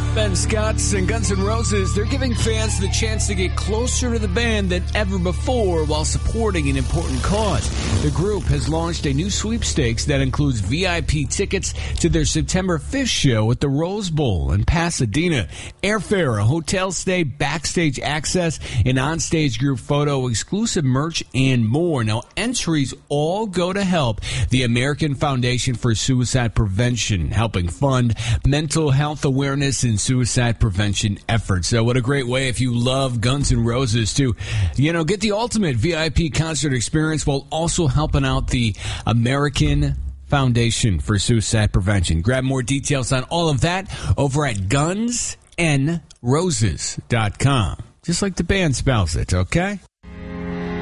Ben Scotts and Guns N' Roses, they're giving fans the chance to get closer to the band than ever before while supporting an important cause. The group has launched a new sweepstakes that includes VIP tickets to their September 5th show at the Rose Bowl in Pasadena, airfare, a hotel stay, backstage access, an onstage group photo, exclusive merch, and more. Now, entries all go to help the American Foundation for Suicide Prevention, helping fund mental health awareness and suicide prevention efforts. So what a great way, if you love Guns N' Roses, to, get the ultimate VIP concert experience while also helping out the American Foundation for Suicide Prevention. Grab more details on all of that over at gunsnroses.com. Just like the band spells it, okay?